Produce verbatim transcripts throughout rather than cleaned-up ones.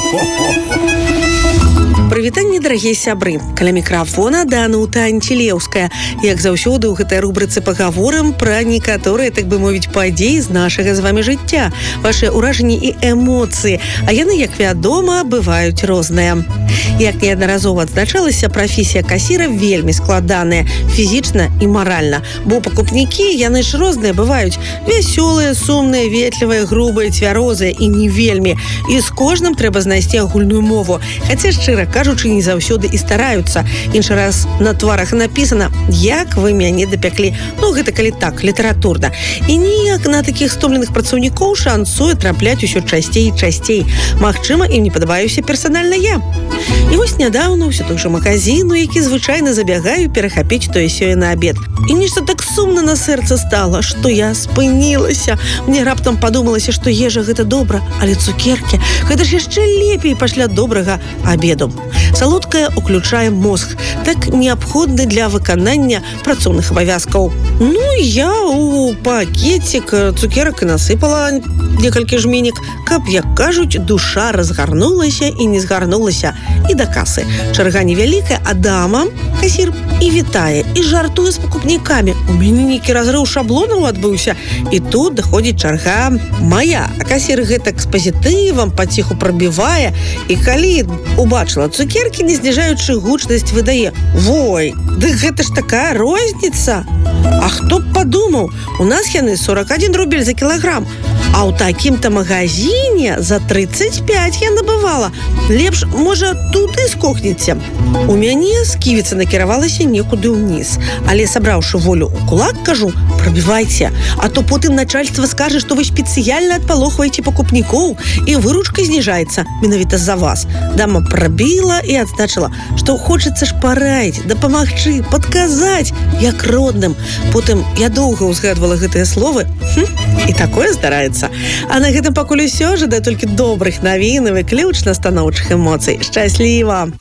Прывітанне, дарагія сябры. Каля мікрафона Данута Антилеўская. Як заўсёды ў гэтай рубрыцы пагаворым пра некаторыя, так бы мовіць, падзеі з нашага з вами жыцця, вашыя ўражанні і эмоцыі, а яны, як вядома, бываюць розныя. Як неаднаразова адзначалася, прафесія касіра вельмі складаная фізічна і маральна, бо пакупнікі, яны ж розныя бываюць: вясёлыя, сумныя, ветлівыя, грубыя, цвярозыя і не вельмі. І з кожным трэба знайсці агульную мову. Хаця, шчыра кажучы, не заўсёды і стараюцца. Іншы раз на тварах напісана: як вы мяне дапяклі. Ну, гэта калі так, літаратурна. І ніяк на такіх стомленых працаўнікоў шансуе трапляць усё часцей і часцей. Магчыма, ім не падабаюся персанальна я. І вось нядаўна ўсё той жа магазін, у які звычайна забягаю перахапіць тое-сёе на абед. І нешта так сумна на сэрца стала, што я спынілася. Мне раптам падумалася, што ежа гэта добра, але цукеркі гэта ж яшчэ лепей пасля добрага абеду. Салодкае уключае мозг, так неабходны для выканання працоўных абавязкаў. Ну, я у пакетик цукерак і насыпала некалькі жменек, каб, як кажуць, душа разгарнулася і не згарнулася. І да касы. Чарга невялікая, а дама, касір, і вітае, і жартуе з пакупнікамі. У мяне нейкі разрыў шаблонаў адбыўся, і тут даходзіць чарга мая. А касір гэтак з пазітывам паціху прабівае, і калі убачыла цукеркі, не зніжаючы гучнасць, выдае: «Вой, ды гэта ж такая розніца! А хто б падумаў, у нас яны сорок адзін рубель за кілаграм, а ў такім-то магазине за тридцать пять я набывала. Лепш, можа, туды скокнеце». У мяне сківіца накіравалася некуды ўніз, але, сабраўшы волю ў кулак, кажу: «Прабівайце, а то потым начальства скажа, што вы спецыяльна адпалохваеце пакупнікоў, і выручка зніжаецца менавіта з-за вас». Дама прабіла і адзначыла, што хочацца ж параіць, дапамагчы, падказаць, як родным. Потым я доўга ўзгадвала гэтыя словы. Хм, і такое здараецца. А на гэтым пакуль усё. Жадаю толькі добрых навін і выключна станоўчых эмоцый. Шчасліва!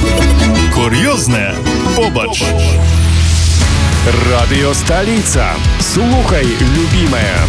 Кур'ёзнае побач. Радыё Сталіца. Слухай, любімая.